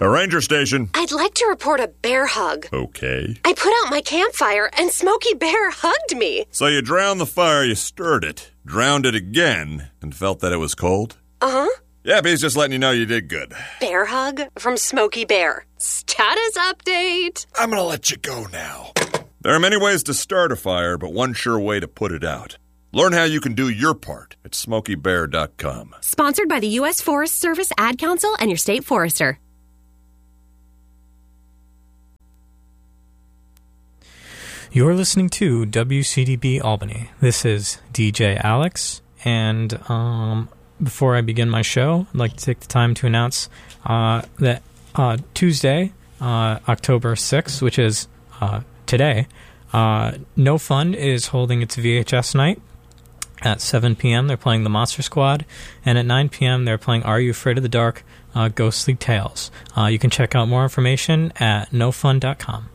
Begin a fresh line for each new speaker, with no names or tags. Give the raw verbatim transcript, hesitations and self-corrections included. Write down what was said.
A ranger station.
I'd like to report a bear hug.
Okay.
I put out my campfire and Smokey Bear hugged me.
So you drowned the fire, you stirred it, drowned it again, and felt that it was cold?
Uh-huh.
Yep, he's just letting you know you did good.
Bear hug from Smokey Bear. Status update.
I'm gonna let you go now. There are many ways to start a fire, but one sure way to put it out. Learn how you can do your part at smokey bear dot com.
Sponsored by the U S Forest Service Ad Council and your state forester.
You're listening to W C D B Albany. This is D J Alex, and um, before I begin my show, I'd like to take the time to announce uh, that uh, Tuesday, uh, October sixth, which is uh, today, uh, No Fun is holding its V H S night. At seven p.m., they're playing The Monster Squad, and at nine p.m., they're playing Are You Afraid of the Dark? Uh, Ghostly Tales. Uh, you can check out more information at no fun dot com.